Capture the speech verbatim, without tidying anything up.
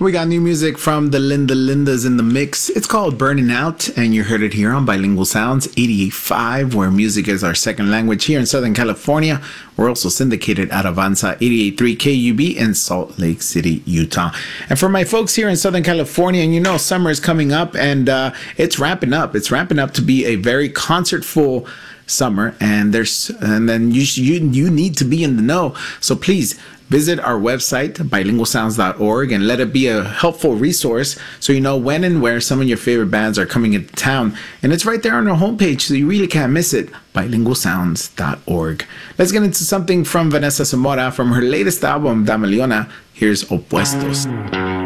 We got new music from the Linda Lindas in the mix. It's called Burning Out, and you heard it here on Bilingual Sounds eighty-eight point five, where music is our second language here in Southern California. We're also syndicated at Avanza eighty-eight point three K U B in Salt Lake City, Utah. And for my folks here in Southern California, and you know summer is coming up, and uh, it's ramping up. It's ramping up to be a very concert-full summer, and there's and then you you you need to be in the know. So please visit our website, bilingual sounds dot org, and let it be a helpful resource so you know when and where some of your favorite bands are coming into town. And it's right there on our homepage, so you really can't miss it, bilingual sounds dot org. Let's get into something from Vanessa Zamora from her latest album, Dame Leona. Here's Opuestos.